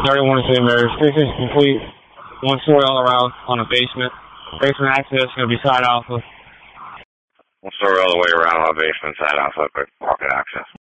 31 to St. Mary's. Station complete. One story all around on a basement. Basement access going to be side alpha. One story all the way around on a basement, side alpha, quick pocket access.